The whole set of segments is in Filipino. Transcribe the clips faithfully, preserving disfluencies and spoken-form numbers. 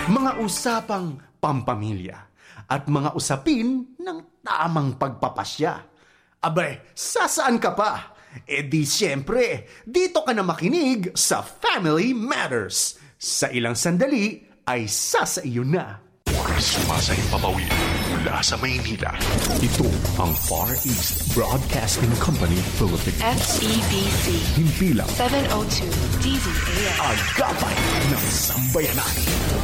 Mga usapang pampamilya at mga usapin ng tamang pagpapasya. Abay, sasaan ka pa? E di siyempre, dito ka na makinig sa Family Matters. Sa ilang sandali ay sasa iyo na. Sumasahing papawid mula sa Maynila. Ito ang Far East Broadcasting Company Philippines. F E B C Himpilang seven oh two D Z A S. Agapay ng Sambayanan.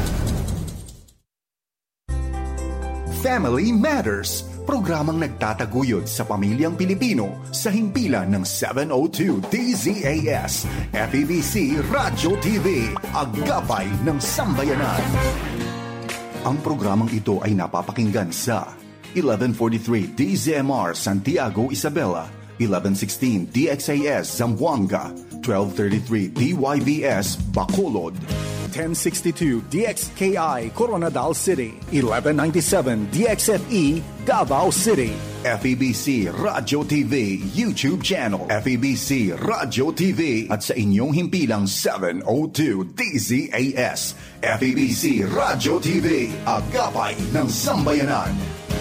Family Matters, programang nagtataguyod sa pamilyang Pilipino sa himpilan ng seven oh two D Z A S, F E B C Radyo T V, Agapay ng Sambayanan. Ang programang ito ay napapakinggan sa eleven forty-three D Z M R Santiago, Isabela, eleven sixteen D X A S Zamboanga, twelve thirty-three D Y V S Bacolod, ten sixty-two D X K I Coronadal City, eleven ninety-seven D X F E Davao City. F E B C Radyo T V YouTube channel, F E B C Radyo T V at sa inyong himpilang seven oh two D Z A S, F E B C Radyo T V, Agapay ng Sambayanan.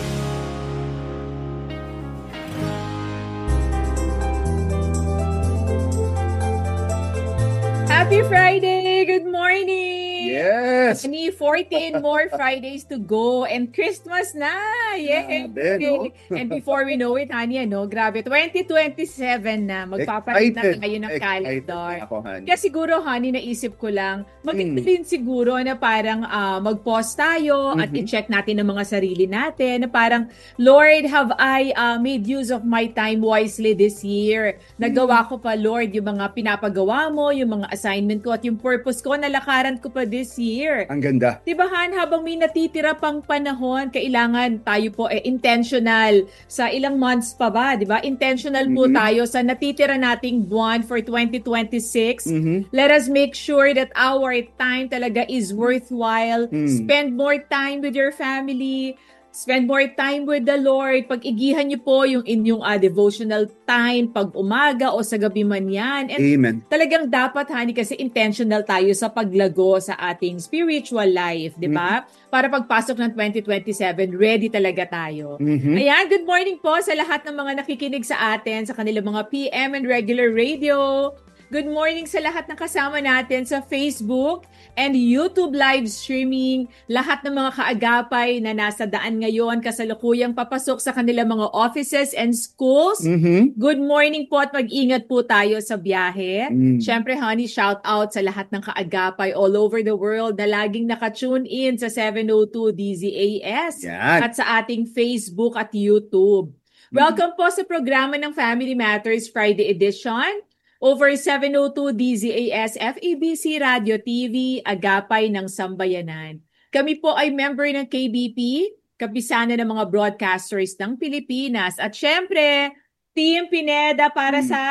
Happy Friday! Good morning! Yes! Any fourteen more Fridays to go and Christmas na! Yay! Grabe, no? And before we know it, honey, ano, grabe, twenty twenty-seven na, magpapalit na Excited. tayo ng Excited calendar. ako, honey. Kaya siguro, honey, naisip ko lang, maganda Mm. din siguro na parang ah, mag-pause tayo at Mhm. i-check natin ang mga sarili natin na parang, Lord, have I ah, made use of my time wisely this year? Nagawa ko pa, Lord, yung mga pinapagawa mo, yung mga assignment ko at yung purpose ko, nalakaran ko pa this year. Ang ganda. Diba, Han, habang may natitira pang panahon, kailangan tayo po eh, intentional sa ilang months pa ba, diba? Intentional po Mhm. tayo sa natitira nating buwan for twenty twenty-six. Mhm. Let us make sure that our time talaga is worthwhile. Mm. Spend more time with your family. Spend more time with the Lord. Pag-igihan niyo po yung inyong uh, devotional time pag umaga o sa gabi man yan. And Amen. talagang dapat, honey, kasi intentional tayo sa paglago sa ating spiritual life, di ba? Para pagpasok ng twenty twenty-seven, ready talaga tayo. Mhm. Ayan, good morning po sa lahat ng mga nakikinig sa atin, sa kanilang mga P M and regular radio. Good morning sa lahat ng kasama natin sa Facebook and YouTube live streaming. Lahat ng mga kaagapay na nasa daan ngayon, kasalukuyang papasok sa kanilang mga offices and schools. Mhm. Good morning po at mag-ingat po tayo sa biyahe. Mm. Siyempre, honey, shout out sa lahat ng kaagapay all over the world na laging nakatune in sa seven oh two D Z A S Yan. at sa ating Facebook at YouTube. Welcome po sa programa ng Family Matters Friday Edition. Over seven oh two D Z A S F E B C Radio T V, Agapay ng Sambayanan. Kami po ay member ng K B P, kapisanan ng mga broadcasters ng Pilipinas. At syempre, Team Pineda para Hmm. sa...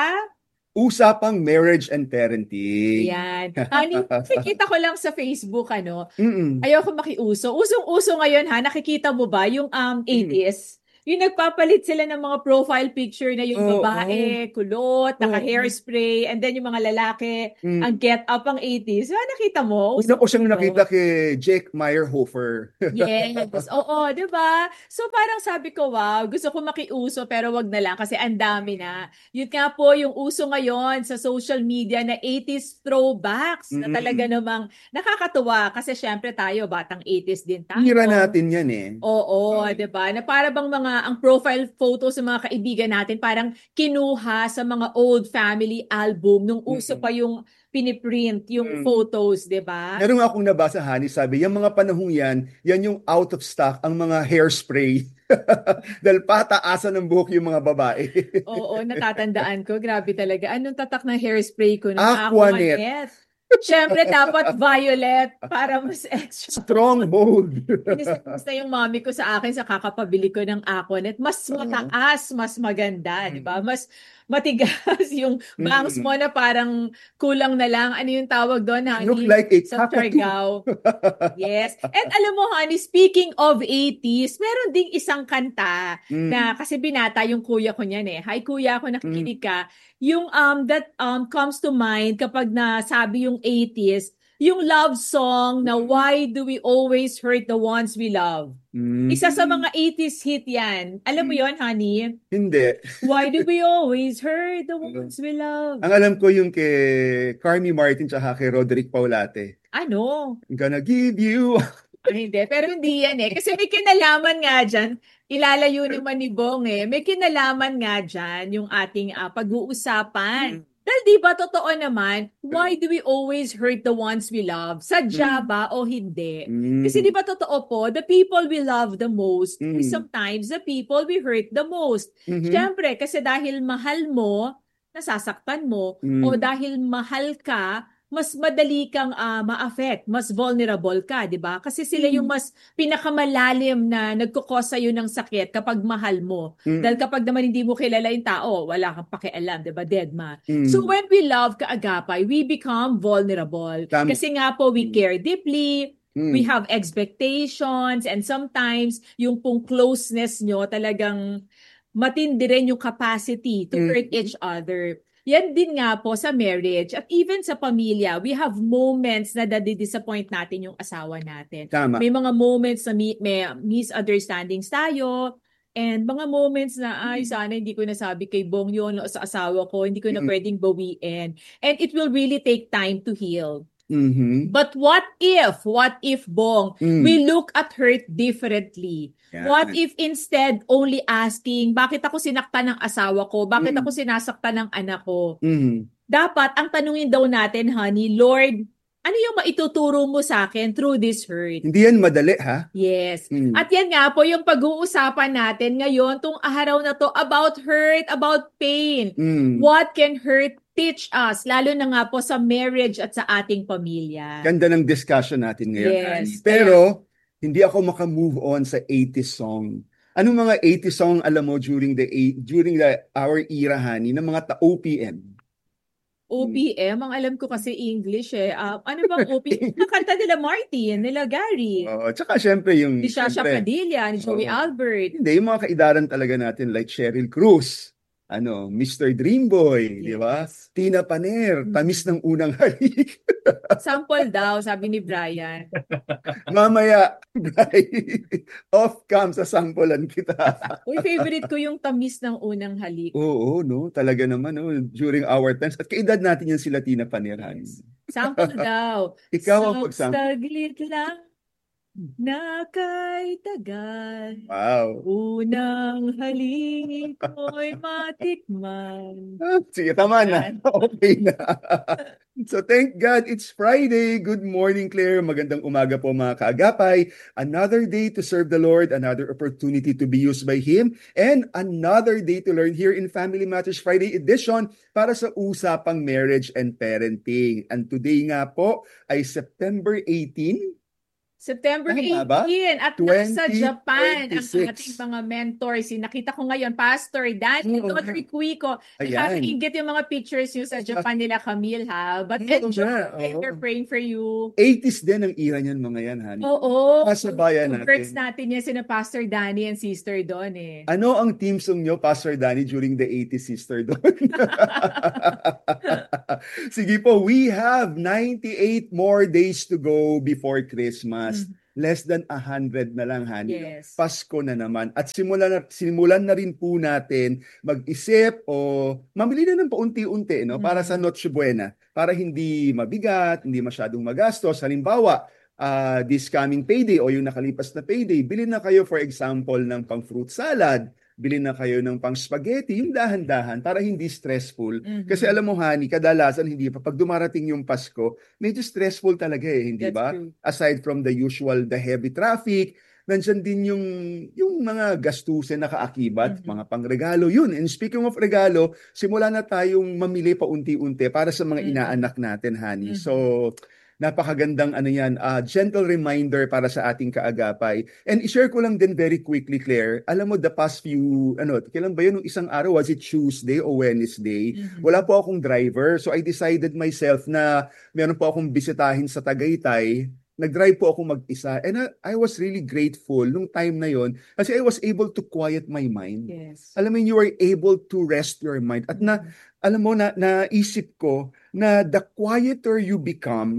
Usapang marriage and parenting. Yan. Honey, nakikita ko lang sa Facebook, ano, Mm-mm. ayoko makiuso. Usong-uso ngayon, ha? Nakikita mo ba yung um, eighties? Yung nagpapalit sila ng mga profile picture na yung Oo. babae, kulot, naka-hairspray, and then yung mga lalaki, Mm. ang get-up ang eighties. Ah, nakita mo? Una ko siyang nakita kay Jake Meyerhofer. Yes. Oo, di ba? So parang sabi ko, wow, gusto ko makiuso pero wag na lang kasi ang dami na. Yun nga po yung uso ngayon sa social media na eighties throwbacks na Mm. talaga namang nakakatuwa kasi syempre tayo, batang eighties din tayo. Hira natin yan eh. Oo, 'di ba? Na para bang mga ang profile photo sa mga kaibigan natin parang kinuha sa mga old family album nung uso Mm-mm. pa yung piniprint yung Mm. photos, 'di ba? Meron nga akong nabasa, Hani, sabi, yung mga panahong yan, yan yung out of stock ang mga hairspray. Dahil pataasan ng buhok yung mga babae. Oo, natatandaan ko. Grabe talaga. Anong tatak ng hairspray ko? Nung Aquanet. Aquanet. Siyempre, dapat violet para mas extra. Stronghold. Basta yung mami ko sa akin sa kakapabili ko ng Aquanet, mas mataas, mas maganda, di ba? Mas matigas yung bangs mo na parang kulang na lang. Ano yung tawag doon, honey? Look like a Sa cockatoo. Siargao. Yes. And alam mo, honey, speaking of eighties, meron ding isang kanta Mm. na kasi binata yung kuya ko niyan eh. Hi kuya, kung nakikinig ka. Yung um that um comes to mind kapag nasabi yung eighties, yung love song na Why Do We Always Hurt the Ones We Love? Mm. Isa sa mga eighties hit yan. Alam mo yon, honey? Hindi. Why do we always hurt the ones we love? Ang alam ko yung kay Carmi Martin tsaka kay Roderick Paulate. Ano? I'm gonna give you... Ay, hindi. Pero hindi yan eh. Kasi may kinalaman nga dyan. Ilalayo naman ni Bong eh. May kinalaman nga dyan yung ating uh, pag-uusapan. Dahil di ba totoo naman, why do we always hurt the ones we love? Sadya ba o hindi? Mm. Kasi di ba totoo po, the people we love the most Mm. is sometimes the people we hurt the most. Mhm. Siyempre, kasi dahil mahal mo, nasasaktan mo, Mm. o dahil mahal ka, mas madali kang ah, ma-affect, mas vulnerable ka, di ba? Kasi sila yung mas pinakamalalim na nagkukos sa'yo ng sakit kapag mahal mo. Mm. Dahil kapag naman hindi mo kilala yung tao, wala kang pakialam, di ba? Dead ma. Mm. So when we love kaagapay, we become vulnerable. Tama. Kasi nga po, we care deeply, Mm. we have expectations, and sometimes yung pong closeness nyo talagang matindi rin yung capacity to Mm. hurt each other. Yan din nga po sa marriage at even sa pamilya, we have moments na nadi-disappoint natin yung asawa natin. Tama. May mga moments na mi- may misunderstandings tayo and mga moments na ay sana hindi ko nasabi kay Bong yun o sa asawa ko, hindi ko na Mm. pwedeng bawiin. And it will really take time to heal. Mhm. But what if, what if Bong, Mm. we look at hurt differently? Yan. What if instead only asking, bakit ako sinaktan ng asawa ko? Bakit Mm. ako sinasaktan ng anak ko? Mhm. Dapat, ang tanungin daw natin, honey, Lord, ano yung maituturo mo sa akin through this hurt? Hindi yan madali, ha? Yes. Mm. At yan nga po yung pag-uusapan natin ngayon, tong araw na to, about hurt, about pain. Mm. What can hurt teach us, lalo na nga po sa marriage at sa ating pamilya? Ganda ng discussion natin ngayon, Yes. Annie. Pero, hindi ako makamove on sa eighties song. Anong mga eighties song alam mo during the eight, during the our era, honey, ng mga ta- O P M? O P M, ang alam ko kasi English eh. Ah, ano bang O P M? Ang kanta nila Martin, nila Gary, Oo, tsaka syempre yung... ni Shasha syempre, Padilla, ni Joey Oo. Albert. Hindi, yung mga kaidaran talaga natin like Cheryl Cruz, ano, mister Dreamboy, di ba? Yes. Tina Paner, Mm. tamis ng unang halik. Sample daw, sabi ni Brian. Mamaya, Bri, off cam, sasampulan kita. Uy, favorite ko yung tamis ng unang halik. Oo, no, talaga naman, no, during our times. At kaedad natin yan sila Tina Paner, honey. Sample daw. Ikaw ang So, pagsample. saglit lang na kay tagal. Wow. Unang halik ko'y matikman. Ah, sige, tama na. Okay na. So thank God it's Friday. Good morning, Claire. Magandang umaga po mga kaagapay. Another day to serve the Lord, another opportunity to be used by Him, and another day to learn here in Family Matters Friday edition para sa usapang marriage and parenting. And today nga po ay September eighteenth. September Tama ba? eighteen at nasa twenty Japan ang twenty-six. ating mga mentors. Nakita ko ngayon, Pastor Dan, Oo. Doctor Cuico. Ayan. Nakakaingit yung mga pictures nyo sa Japan nila, Camille, ha? But Oo enjoy. nga, oo. We're praying for you. eighties din ang era niyan mga yan, honey. Oo. Kasabayan Congrats natin. natin yan sina Pastor Danny and Sister Don, eh. Ano ang team song nyo, Pastor Danny, during the eighties, Sister Don? Sige po, we have ninety-eight more days to go before Christmas. Mm. Less than one hundred na lang, honey. Yes. Pasko na naman. At simulan na, simulan na rin po natin mag-isip o mamili na ng paunti-unti, no? Para sa Noche Buena. Para hindi mabigat, hindi masyadong magastos. Halimbawa, uh, this coming payday o yung nakalipas na payday, bilhin na kayo, for example, ng pang fruit salad, bilhin na kayo ng pang spaghetti, yung dahan-dahan para hindi stressful. Mhm. Kasi alam mo, honey, kadalasan hindi pa. Pag dumarating yung Pasko, medyo stressful talaga eh, hindi That's ba? true. Aside from the usual, the heavy traffic, nandyan din yung, yung mga gastusin na kaakibat, Mhm. mga pangregalo. Yun, and speaking of regalo, simula na tayong mamili pa unti-unti para sa mga Mhm. inaanak natin, honey. Mhm. So, napakagandang ano yan, uh, gentle reminder para sa ating kaagapay. And i-share ko lang din very quickly, Claire, alam mo the past few, ano, kailan ba yun, nung isang araw, was it Tuesday o Wednesday? Mhm. Wala po akong driver, so I decided myself na meron po akong bisitahin sa Tagaytay. Nag-drive po ako mag-isa, and I, I was really grateful nung time na yon kasi I was able to quiet my mind. Yes. Alam mo, you are able to rest your mind. At na, alam mo, na naisip ko na the quieter you become,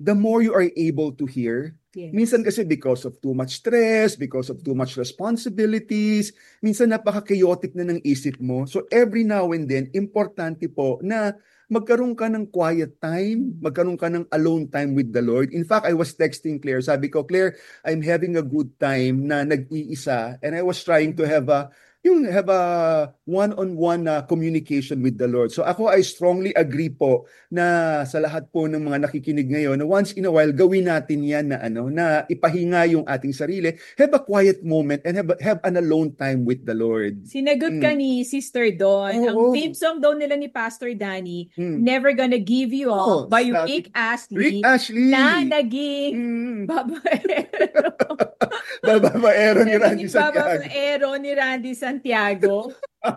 the more you are able to hear. Yes. Minsan kasi because of too much stress, because of too much responsibilities, minsan napaka-chaotic na ng isip mo. So every now and then, importante po na magkaroon ka ng quiet time, magkaroon ka ng alone time with the Lord. In fact, I was texting Claire. Sabi ko, Claire, I'm having a good time na nag-iisa, and I was trying to have a yung have a one-on-one na communication with the Lord. So ako, I strongly agree po na sa lahat po ng mga nakikinig ngayon, na once in a while, gawin natin yan na ano, na ipahinga yung ating sarili, have a quiet moment, and have, have an alone time with the Lord. Sinagot Mm. ka ni Sister Dawn. Ang Oo. theme song daw nila ni Pastor Danny, Mm. Never Gonna Give You Oh, Up, by sabi- Rick Astley, Rick Ashley! na naging Mm. babaero. Babaero ni Randy Naging Santiago. babaero ni Randy Santiago.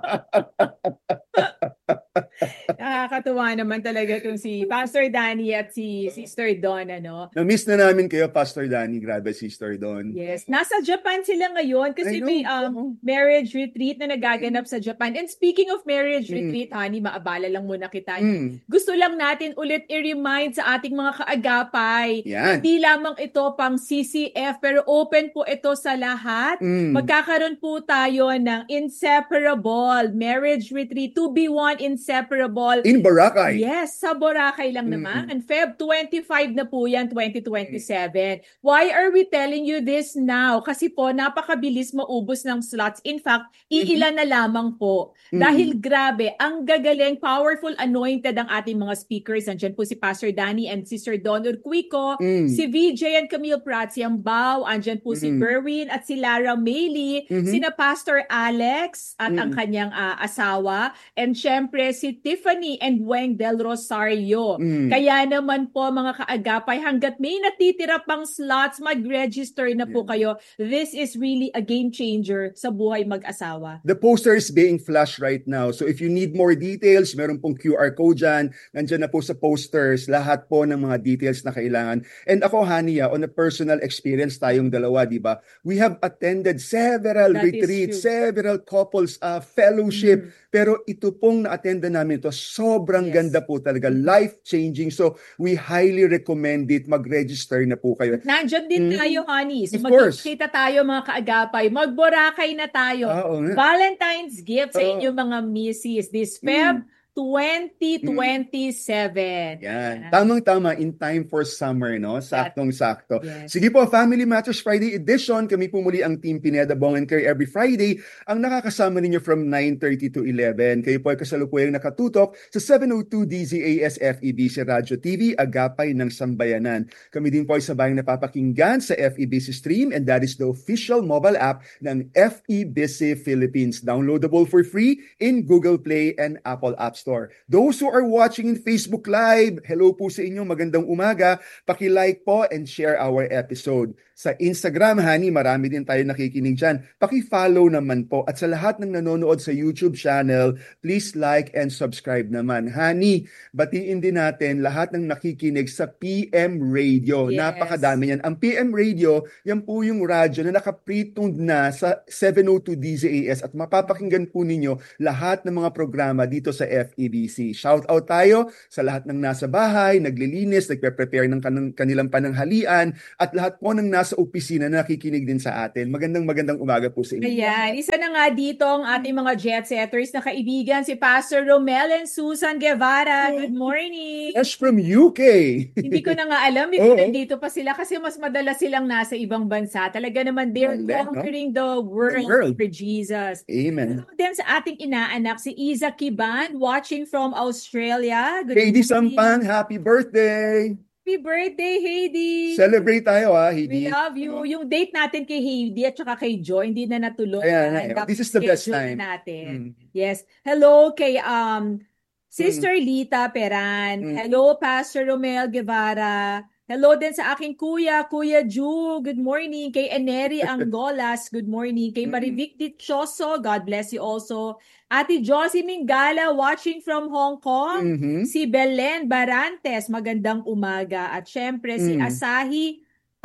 Nakakatuwa naman talaga kung si Pastor Danny at si Sister Dawn, ano. Na-miss na namin kayo, Pastor Danny. Grabe, Sister Don. Yes. Nasa Japan sila ngayon kasi I know. may um, Oo. marriage retreat na nagaganap sa Japan. And speaking of marriage Mm. retreat, honey, maabala lang muna kita. Mm. Gusto lang natin ulit i-remind sa ating mga kaagapay. Yan. Hindi lamang ito pang C C F, pero open po ito sa lahat. Mm. Magkakaroon po tayo ng Inseparable Marriage Retreat, to be one Inseparable. In Boracay. Yes, sa Boracay lang Mm-mm. naman. And Feb twenty-five na po yan, twenty twenty-seven. Why are we telling you this now? Kasi po, napakabilis maubos ng slots. In fact, iilan na lamang po. Mm. Dahil grabe, ang gagaling, powerful, anointed ang ating mga speakers. Nandiyan po si Pastor Danny and Sister Dawn Urquico, Mm. si V J and Camille Prats, yung Bao, andyan po si Mm. Berwin at si Lara Mayley, Mhm. sina Pastor Alex at Mm. ang kanyang ah, asawa, and syempre si Tiffany and Weng Del Rosario. Mm. Kaya naman po mga kaagapay, hanggat may natitira pang slots, mag-register na po kayo. This is really a game changer sa buhay mag-asawa. The poster is being flashed right now. So if you need more details, meron pong Q R code dyan. Nandyan na po sa posters, lahat po ng mga details na kailangan. And ako, Hania, on a personal experience tayong dalawa, di ba? We have attended several That is retreats, true. several couples uh, fellowship. Pero ito pong na-attenda namin ito, sobrang Yes. ganda po talaga. Life-changing. So we highly recommend it. Mag-register na po kayo. Nandyan din Mm. tayo, honey. So Of course. magkikita tayo mga kaagapay. Mag-Boracay na tayo. Ah, oo nga. Valentine's gift sa Oo. inyong mga missis this Feb twenty twenty-seven. Yan. Tamang-tama, in time for summer, no? Saktong-sakto. Yes. Sige po, Family Matters Friday edition. Kami po muli ang Team Pineda, Bong and Kerry every Friday. Ang nakakasama ninyo from nine thirty to eleven. Kayo po ay kasalukuyang nakatutok sa seven oh two D Z A S F E B C Radio T V, Agapay ng Sambayanan. Kami din po ay sabayang napapakinggan sa F E B C Stream, and that is the official mobile app ng F E B C Philippines. Downloadable for free in Google Play and Apple App Store. Those who are watching in Facebook Live, hello po sa inyo, magandang umaga. Paki-like po and share our episode. Sa Instagram, honey, marami din tayo nakikinig dyan. Paki-follow naman po. At sa lahat ng nanonood sa YouTube channel, please like and subscribe naman. Honey, batiin din natin lahat ng nakikinig sa P M Radio. Yes. Napakadami yan. Ang P M Radio, yan po yung radyo na naka-pre-tuned na sa seven oh two D Z A S at mapapakinggan po ninyo lahat ng mga programa dito sa F E B C. Shout out tayo sa lahat ng nasa bahay, naglilinis, nagpe-prepare ng kan- kanilang pananghalian, at lahat po ng nasa opisina na nakikinig din sa atin. Magandang magandang umaga po sa inyo. Ayan, isa na nga dito ang ating mga jet setters na kaibigan, si Pastor Romel and Susan Guevara. Good morning! Yes, from U K. Hindi ko na nga alam if Oo. nandito pa sila kasi mas madalas silang nasa ibang bansa. Talaga naman, they're Galing, no? conquering the world, The world. for Jesus. Amen. Hello din sa ating inaanak, si Iza Kiban, watching from Australia. Good Heidi morning. Sampang, happy birthday! Happy birthday, Heidi! Celebrate tayo ha, We Heidi. love you. Yung date natin kay Heidi at saka kay Joy, hindi na natuloy. Ayan, Ah, ayan. dapat This is the best schedule time. na natin. Mm. Yes. Hello kay um Sister Lita Peran. Mm. Hello Pastor Romel Guevara. Hello din sa aking kuya, Kuya Ju. Good morning. Kay Eneri Angolas. Good morning. Kay Mm. Marivic Dichoso. God bless you also. Ate Josie Mingala watching from Hong Kong. Mhm. Si Belen Barantes, magandang umaga. At syempre si Mm. Asahi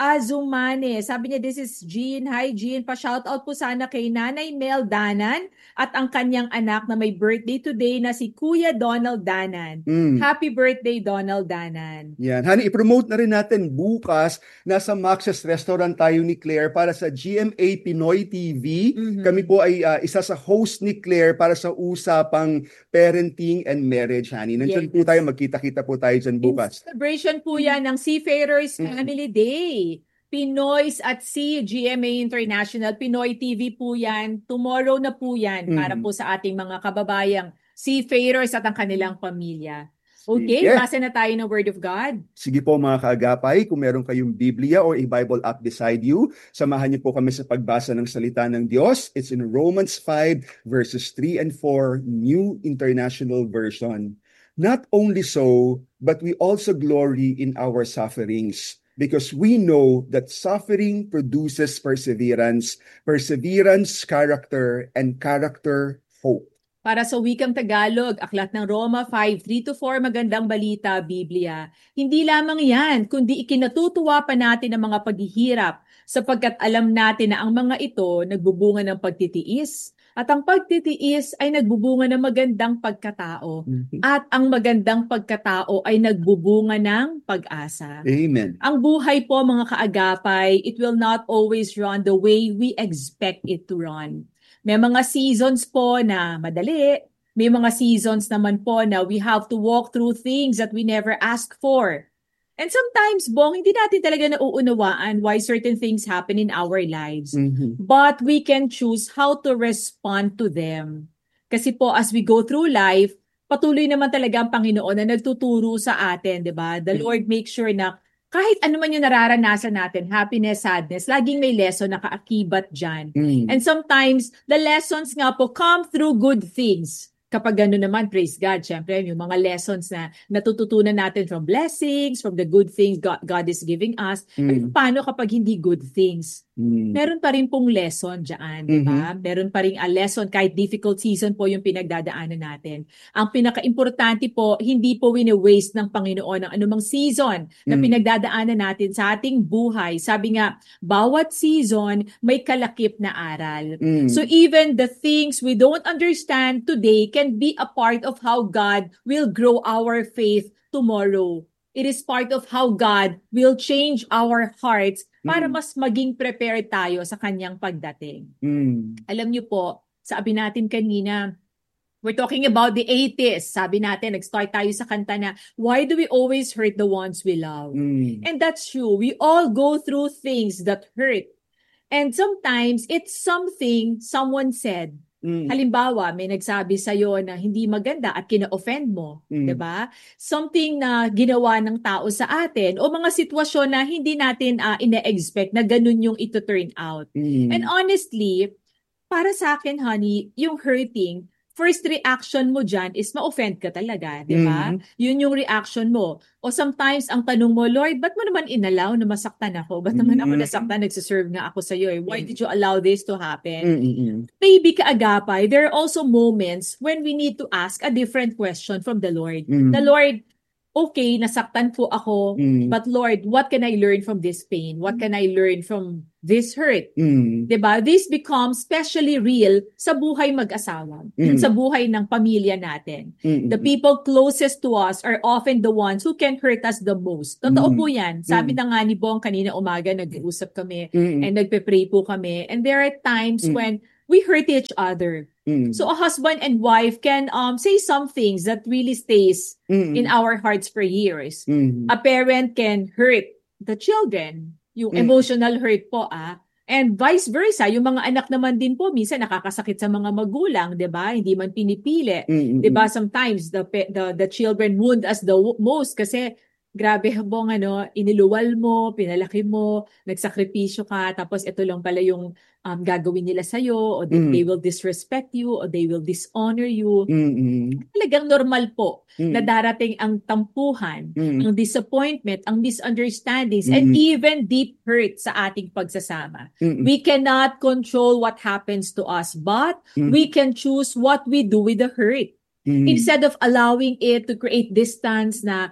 Azumane. Sabi niya, this is Jean. Hi, Jean. Pa-shoutout po sana kay Nanay Mel Danan at ang kanyang anak na may birthday today na si Kuya Donald Danan. Mm. Happy birthday, Donald Danan. Yan. Honey, i-promote na rin natin bukas. Nasa Max's Restaurant tayo ni Claire para sa G M A Pinoy T V. Mhm. Kami po ay uh, isa sa host ni Claire para sa usapang parenting and marriage, honey. Nandiyan Yes. po tayo, magkita-kita po tayo dyan bukas. In celebration po yan ng Seafarers Mm. Family Day. Pinoy's at Sea, G M A International, Pinoy T V po yan. Tomorrow na po yan para Mm. po sa ating mga kababayang seafarers at ang kanilang pamilya. Okay, Sige. basa na tayo ng Word of God. Sige po mga kaagapay, kung meron kayong Biblia or a Bible app beside you, samahan niyo po kami sa pagbasa ng salita ng Diyos. It's in Romans five verses three and four, New International Version. Not only so, but we also glory in our sufferings, because we know that suffering produces perseverance, perseverance, character, and character, hope. Para sa wikang Tagalog, aklat ng Roma five, three to four, magandang balita, Biblia. Hindi lamang yan, kundi ikinatutuwa pa natin ang mga paghihirap, sapagkat alam natin na ang mga ito nagbubunga ng pagtitiis, at ang pagtitiis ay nagbubunga ng magandang pagkatao, Mhm. at ang magandang pagkatao ay nagbubunga ng pag-asa. Amen. Ang buhay po, mga kaagapay, it will not always run the way we expect it to run. May mga seasons po na madali, may mga seasons naman po na we have to walk through things that we never asked for. And sometimes, Bong, hindi natin talaga nauunawaan why certain things happen in our lives. Mhm. But we can choose how to respond to them. Kasi po, as we go through life, patuloy naman talaga ang Panginoon na nagtuturo sa atin, di ba? The Lord makes sure na kahit ano man yung nararanasan natin, happiness, sadness, laging may lesson na kaakibat dyan. Mm. And sometimes, the lessons nga po come through good things. Kapag gano'n naman, praise God, syempre, yung mga lessons na natututunan natin from blessings, from the good things God, God is giving us. Mm. At paano kapag hindi good things? Mm. Meron pa rin pong lesson dyan, di ba? Meron pa rin a lesson kahit difficult season po yung pinagdadaanan natin. Ang pinaka-importante po, hindi po wini-waste ng Panginoon ang anumang season na Mm. pinagdadaanan natin sa ating buhay. Sabi nga, bawat season may kalakip na aral. Mm. So even the things we don't understand today can be a part of how God will grow our faith tomorrow. It is part of how God will change our hearts para Mm. mas maging prepared tayo sa kanyang pagdating. Mm. Alam niyo po, sabi natin kanina, we're talking about the eighties. Sabi natin, nag-start tayo sa kanta na, why do we always hurt the ones we love? Mm. And that's true. We all go through things that hurt. And sometimes, it's something someone said. Mm. Halimbawa, may nagsabi sa'yo na hindi maganda at kina-offend mo, Mm. 'di ba? Something na ginawa ng tao sa atin o mga sitwasyon na hindi natin uh, ine-expect na ganun yung ito turn out. Mm. And honestly, para sa akin, honey, yung hurting, first reaction mo dyan is ma-offend ka talaga, di ba? Mhm. Yun yung reaction mo. O sometimes, ang tanong mo, Lord, ba't mo naman inallow na masaktan ako? Ba't naman ako Mhm. nasaktan? Nagsiserve nga ako sa'yo eh. Why did you allow this to happen? Mm-mm. Maybe kaagapay, there are also moments when we need to ask a different question from the Lord. Mm. The Lord, okay, nasaktan po ako, Mm. but Lord, what can I learn from this pain? What can I learn from this hurt? Mm. 'Di ba? This becomes especially real sa buhay mag-asawa, Mm. sa buhay ng pamilya natin. Mm-mm. The people closest to us are often the ones who can hurt us the most. Totoo Mm. po 'yan. Sabi Mm. na nga ni Bong kanina umaga, nag-uusap kami Mm-mm. and nagpe-pray po kami. And there are times Mm. when we hurt each other. Mm. So a husband and wife can um say some things that really stays Mm-mm. in our hearts for years. Mm. A parent can hurt the children, yung Mm. emotional hurt po ah. And vice versa, yung mga anak naman din po minsan nakakasakit sa mga magulang, 'di ba? Hindi man pinipili. Mm-mm. 'Di ba? Sometimes the pe- the the children wound us the wo- most kasi grabe habang ano, iniluwal mo, pinalaki mo, nagsakripisyo ka, tapos ito lang pala yung um, gagawin nila sa'yo, o they, Mm. they will disrespect you, or they will dishonor you. Mm-mm. Talagang normal po Mm. na darating ang tampuhan, Mm. ang disappointment, ang misunderstandings, and Mm. even deep hurt sa ating pagsasama. Mm. We cannot control what happens to us, but Mm. we can choose what we do with the hurt. Mm. Instead of allowing it to create distance na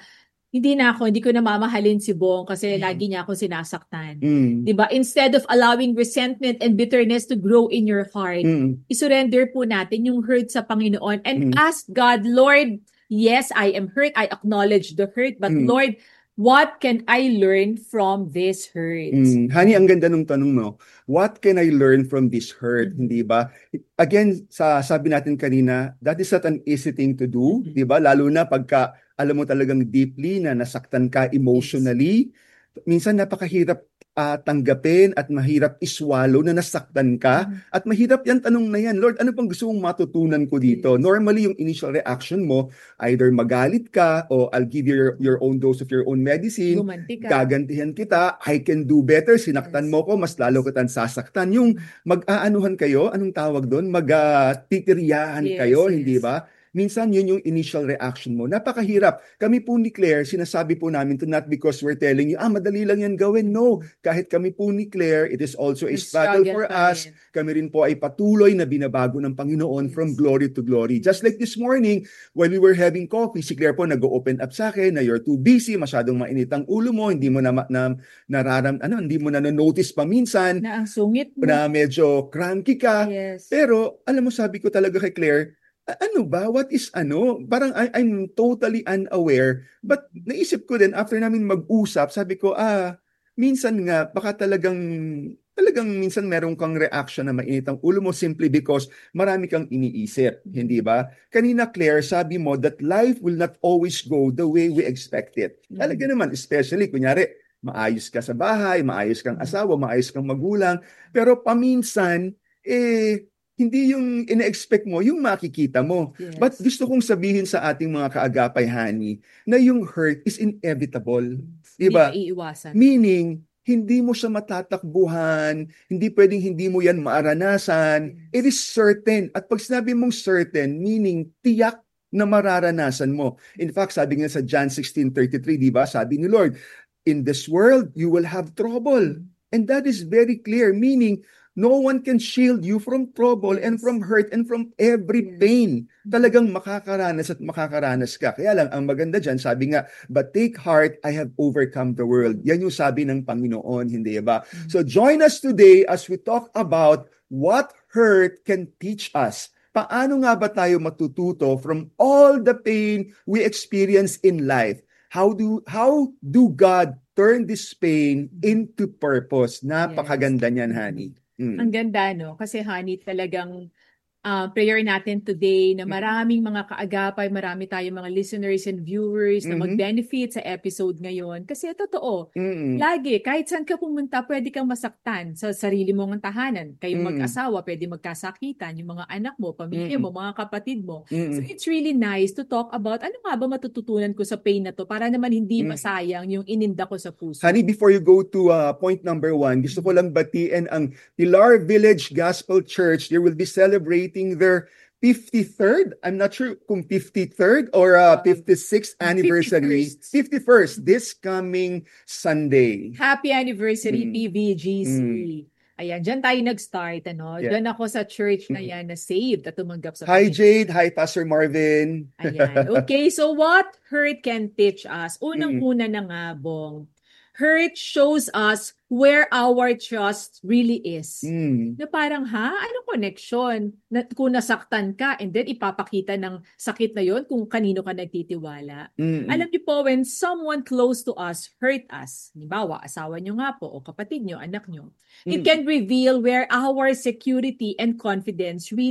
hindi na ako, hindi ko na mamahalin si Bong kasi Mm. lagi niya ako sinasaktan. Mm. 'Di ba? Instead of allowing resentment and bitterness to grow in your heart, Mm. isurrender po natin yung hurt sa Panginoon and Mm. ask God, Lord, yes, I am hurt. I acknowledge the hurt, but Mm. Lord, what can I learn from this hurt? Mm. Honey, ang ganda ng tanong mo. What can I learn from this hurt? Mhm. Hindi ba? Again, sa sabi natin kanina, that is not an easy thing to do, Mhm. di ba? Lalo na pagka alam mo talagang deeply na nasaktan ka emotionally. Minsan napakahirap ah, tanggapin at mahirap iswallow na nasaktan ka. Mhm. At mahirap yan tanong na yan, Lord, ano pang gusto mong matutunan ko dito? Yes. Normally, yung initial reaction mo, either magalit ka o I'll give you your, your own dose of your own medicine. Gumanti ka. Gagantihan kita, I can do better, sinaktan Yes. mo ko, mas lalo kitang sasaktan. Yung mag-aanuhan kayo, anong tawag doon? Mag-titiryahan Yes, kayo, yes. hindi ba? Minsan yun yung initial reaction mo. Napakahirap. Kami po ni Claire, sinasabi po namin to not because we're telling you, ah, madali lang yan gawin. No. Kahit kami po ni Claire, it is also a May struggle struggle for pa us. rin. Kami rin po ay patuloy na binabago ng Panginoon Yes. from glory to glory. Just like this morning, when we were having coffee, si Claire po nag-open up sa akin na you're too busy, masyadong mainit ang ulo mo, hindi mo na, ma- na nararam, ano, hindi mo na notice pa minsan Na ang sungit mo. na medyo cranky ka. Yes. Pero, alam mo, sabi ko talaga kay Claire, "A- ano ba? What is ano? Parang I- I'm totally unaware." But naisip ko din, after namin mag-usap, sabi ko, ah, minsan nga, baka talagang, talagang minsan meron kang reaction na mainit ang ulo mo simply because marami kang iniisip. Hindi ba? Kanina, Claire, sabi mo that life will not always go the way we expect it. Talaga naman, especially, kunyari, maayos ka sa bahay, maayos kang asawa, maayos kang magulang, pero paminsan, eh, hindi yung ina-expect mo, yung makikita mo. Yes. But gusto kong sabihin sa ating mga kaagapay, honey, na yung hurt is inevitable. Hindi Diba? maiiwasan. Meaning, hindi mo siya matatakbuhan, hindi pwedeng hindi mo yan maaranasan. It is certain. At pag sinabi mong certain, meaning tiyak na mararanasan mo. In fact, sabi nga sa John sixteen thirty-three, di ba? Sabi ni Lord, in this world, you will have trouble. And that is very clear, meaning, no one can shield you from trouble and Yes. from hurt and from every Yes. pain. Talagang makakaranas at makakaranas ka. Kaya lang, ang maganda dyan, sabi nga, but take heart, I have overcome the world. Yan yung sabi ng Panginoon, hindi ba? So join us today as we talk about what hurt can teach us. Paano nga ba tayo matututo from all the pain we experience in life? How do how do God turn this pain into purpose? Napakaganda niyan, honey. Mm. Ang ganda, no? Kasi, honey, talagang ah, prayer natin today na maraming mga kaagapay, marami tayong mga listeners and viewers na Mhm. mag-benefit sa episode ngayon. Kasi totoo, Mm. lagi, kahit saan ka pumunta, pwede kang masaktan sa sarili mong tahanan. Kayong Mm. mag-asawa, pwede magkasakitan. Yung mga anak mo, pamilya Mm. mo, mga kapatid mo. So Mm. it's really nice to talk about ano nga ba matututunan ko sa pain na to para naman hindi Mm. masayang yung ininda ko sa puso. Honey, before you go to uh, point number one, gusto ko lang batiin ang Pilar Village Gospel Church. They will be celebrating their fifty-third, I'm not sure kung fifty-third or uh, fifty-sixth anniversary. fifty-first. fifty-first, this coming Sunday. Happy anniversary, Mm. P V G C. Ayan, dyan tayo nag-start. Ano? Yeah. Dyan ako sa church na yan na saved at tumanggap sa Hi Panginoon. Jade, hi Pastor Marvin. Ayan. Okay, so what hurt can teach us? Unang-una na nga, Bong. Hurt shows us where our trust really is. Mm. Na parang, ha? Anong connection? Na, kung nasaktan ka and then ipapakita ng sakit na yon kung kanino ka nagtitiwala. Mm. Alam niyo po, when someone close to us hurt us, halimbawa, asawa niyo nga po, o kapatid niyo, anak niyo, it Mm. can reveal where our security and confidence really